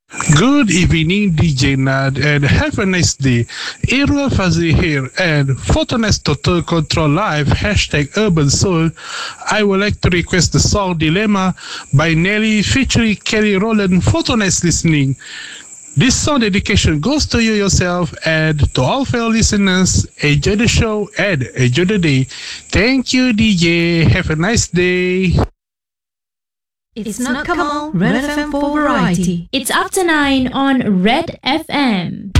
Good evening, DJ Nad, and have a nice day. Irwell Fuzzy here, and Photoness Total Control Live, #Urban Soul. I would like to request the song Dilemma by Nelly featuring Kelly Rowland. Photoness listening. This song dedication goes to you yourself and to all fellow listeners. Enjoy the show and enjoy the day. Thank you, DJ. Have a nice day. It's not Kamal, Red FM for variety. It's after 9 on Red FM.